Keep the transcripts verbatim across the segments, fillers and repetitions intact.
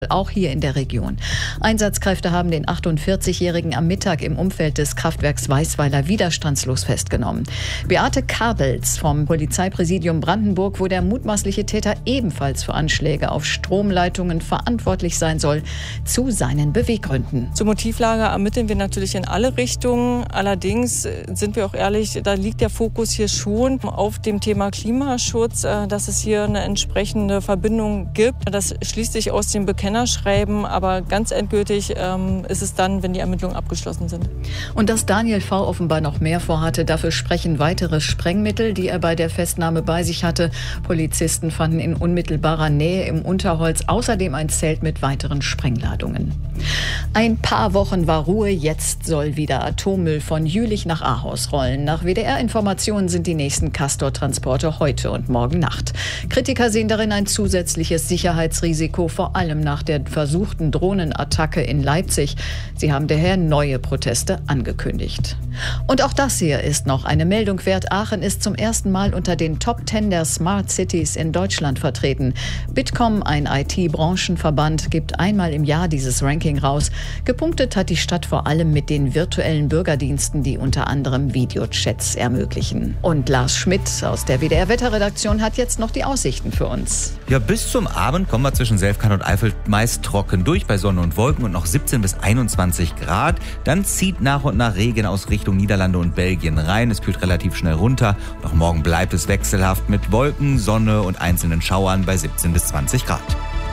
Auch hier in der Region. Einsatzkräfte haben den achtundvierzigjährigen am Mittag im Umfeld des Kraftwerks Weißweiler widerstandslos festgenommen. Beate Kabels vom Polizeipräsidium Brandenburg, wo der mutmaßliche Täter ebenfalls für Anschläge auf Stromleitungen verantwortlich sein soll, zu seinen Beweggründen. Zur Motivlage ermitteln wir natürlich in alle Richtungen. Allerdings sind wir auch ehrlich, da liegt der Fokus hier schon auf dem Thema Klimaschutz, dass es hier eine entsprechende Verbindung gibt. Das schließt sich aus dem Bekenntnis schreiben, aber ganz endgültig ähm, ist es dann, wenn die Ermittlungen abgeschlossen sind. Und dass Daniel V. offenbar noch mehr vorhatte, dafür sprechen weitere Sprengmittel, die er bei der Festnahme bei sich hatte. Polizisten fanden in unmittelbarer Nähe im Unterholz außerdem ein Zelt mit weiteren Sprengladungen. Ein paar Wochen war Ruhe, jetzt soll wieder Atommüll von Jülich nach Ahaus rollen. Nach W D R-Informationen sind die nächsten Castor-Transporte heute und morgen Nacht. Kritiker sehen darin ein zusätzliches Sicherheitsrisiko, vor allem nach der versuchten Drohnenattacke in Leipzig. Sie haben daher neue Proteste angekündigt. Und auch das hier ist noch eine Meldung wert. Aachen ist zum ersten Mal unter den Top Ten der Smart Cities in Deutschland vertreten. Bitkom, ein I T-Branchenverband, gibt einmal im Jahr dieses Ranking raus. Gepunktet hat die Stadt vor allem mit den virtuellen Bürgerdiensten, die unter anderem Videochats ermöglichen. Und Lars Schmidt aus der W D R-Wetterredaktion hat jetzt noch die Aussichten für uns. Ja, bis zum Abend kommen wir zwischen Selfkant und Eifel meist trocken durch bei Sonne und Wolken und noch siebzehn bis einundzwanzig Grad. Dann zieht nach und nach Regen aus Richtung Niederlande und Belgien rein. Es kühlt relativ schnell runter. Und auch morgen bleibt es wechselhaft mit Wolken, Sonne und einzelnen Schauern bei siebzehn bis zwanzig Grad.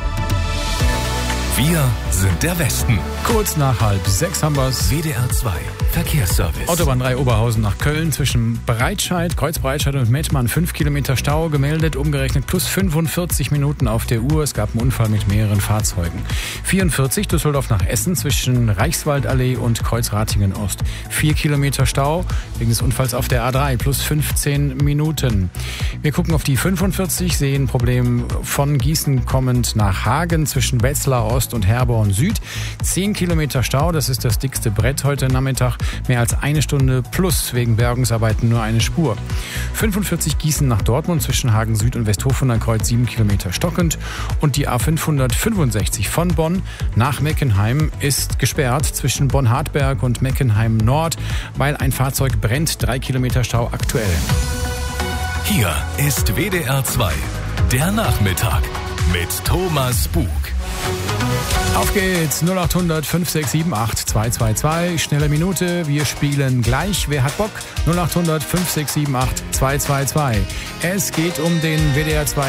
Wir sind der Westen. Kurz nach halb sechs haben wir's. W D R zwei Verkehrsservice. Autobahn drei Oberhausen nach Köln zwischen Breitscheid, Kreuz Breitscheid und Mettmann. fünf Kilometer Stau gemeldet, umgerechnet plus fünfundvierzig Minuten auf der Uhr. Es gab einen Unfall mit mehreren Fahrzeugen. vierundvierzig Düsseldorf nach Essen zwischen Reichswaldallee und Kreuz Ratingen Ost. vier Kilometer Stau wegen des Unfalls auf der A drei, plus fünfzehn Minuten. Wir gucken auf die fünfundvierzig, sehen Problem von Gießen kommend nach Hagen zwischen Wetzlar Ost und Herborn Süd. zehn Kilometer Stau, das ist das dickste Brett heute Nachmittag. Mehr als eine Stunde plus wegen Bergungsarbeiten nur eine Spur. fünfundvierzig Gießen nach Dortmund zwischen Hagen Süd und Westhofen am Kreuz sieben Kilometer stockend. Und die A fünfhundertfünfundsechzig von Bonn nach Meckenheim ist gesperrt zwischen Bonn-Hartberg und Meckenheim Nord, weil ein Fahrzeug brennt. drei Kilometer Stau aktuell. Hier ist W D R zwei, der Nachmittag mit Thomas Bug. Auf geht's, null acht hundert fünf sechs sieben acht zwei zwei zwei, schnelle Minute, wir spielen gleich. Wer hat Bock? null acht hundert fünf sechs sieben acht zwei zwei zwei. Es geht um den W D R zwei